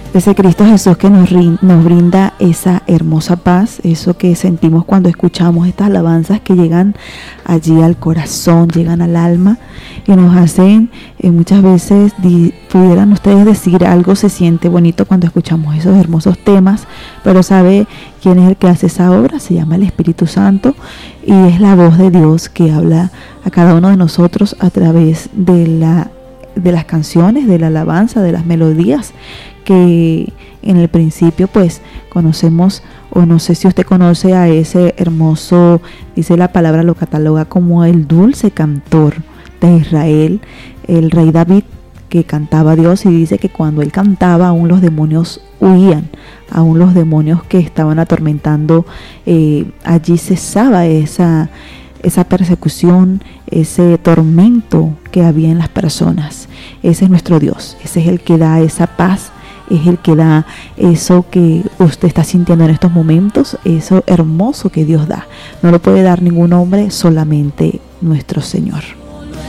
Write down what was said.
Ese Cristo Jesús que nos brinda esa hermosa paz, eso que sentimos cuando escuchamos estas alabanzas que llegan allí al corazón, llegan al alma y nos hacen muchas veces, pudieran ustedes decir, algo se siente bonito cuando escuchamos esos hermosos temas, pero ¿sabe quién es el que hace esa obra? Se llama el Espíritu Santo y es la voz de Dios que habla a cada uno de nosotros a través de las canciones, de la alabanza, de las melodías que en el principio pues conocemos, o no sé si usted conoce a ese hermoso, dice la palabra, lo cataloga como el dulce cantor de Israel, el rey David, que cantaba a Dios, y dice que cuando él cantaba aún los demonios huían, aún los demonios que estaban atormentando, allí cesaba esa persecución, ese tormento que había en las personas. Ese es nuestro Dios, ese es el que da esa paz, es el que da eso que usted está sintiendo en estos momentos, eso hermoso que Dios da. No lo puede dar ningún hombre, solamente nuestro Señor.